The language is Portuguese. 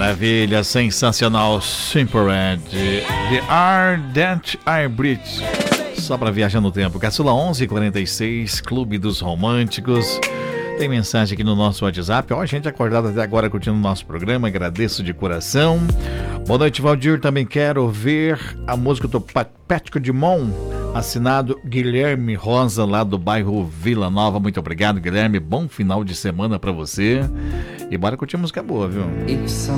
Maravilha, sensacional, Simple Red, The Air That I Breathe. Só para viajar no tempo. Caçula 1146, Clube dos Românticos. Tem mensagem aqui no nosso WhatsApp. Ó, gente acordada até agora curtindo o nosso programa. Agradeço de coração. Boa noite, Valdir. Também quero ver a música do Patrick Dumont, assinado Guilherme Rosa, lá do bairro Vila Nova. Muito obrigado, Guilherme. Bom final de semana para você. E bora curtir música boa, viu?